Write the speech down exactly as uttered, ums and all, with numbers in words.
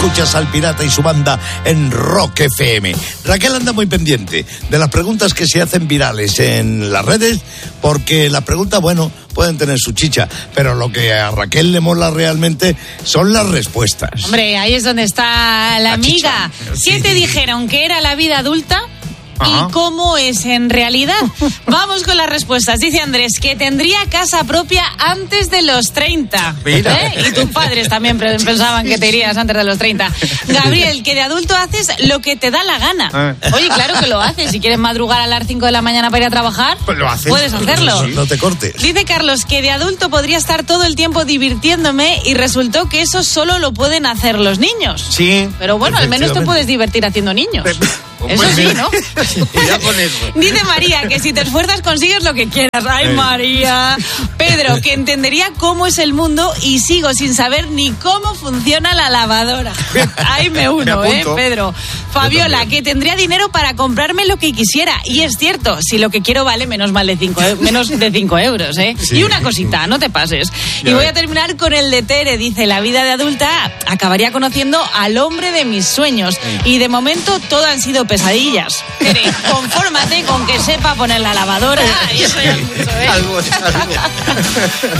Escuchas al Pirata y su banda en Rock F M. Raquel anda muy pendiente de las preguntas que se hacen virales en las redes, porque las preguntas, bueno, pueden tener su chicha, pero lo que a Raquel le mola realmente son las respuestas. Hombre, ahí es donde está la, la amiga. Si sí. te dijeron que era la vida adulta... Ajá. ¿Y cómo es en realidad? Vamos con las respuestas. Dice Andrés que tendría casa propia antes de los treinta. Mira. ¿Eh? Y tus padres también pensaban que te irías antes de los treinta. Gabriel, que de adulto haces lo que te da la gana. Oye, claro que lo haces. Si quieres madrugar a las cinco de la mañana para ir a trabajar, pues lo haces. Puedes hacerlo. No, no te cortes. Dice Carlos que de adulto podría estar todo el tiempo divirtiéndome y resultó que eso solo lo pueden hacer los niños. Sí. Pero bueno, al menos te puedes divertir haciendo niños. Eso pues sí, ¿no? Ya con eso. Dice María que si te esfuerzas consigues lo que quieras. ¡Ay, María! Pedro, que entendería cómo es el mundo y sigo sin saber ni cómo funciona la lavadora. Ahí me uno, me ¿eh, Pedro? Fabiola, que tendría dinero para comprarme lo que quisiera. Y es cierto, si lo que quiero vale menos, mal de cinco, menos de cinco euros, ¿eh? Sí. Y una cosita, no te pases. Ya y voy a terminar con el de Tere. Dice, la vida de adulta acabaría conociendo al hombre de mis sueños. Sí. Y de momento todo han sido pesadillas. Tere, confórmate con que sepa poner la lavadora. Y eso ya es mucho, ¿eh? Algo, algo.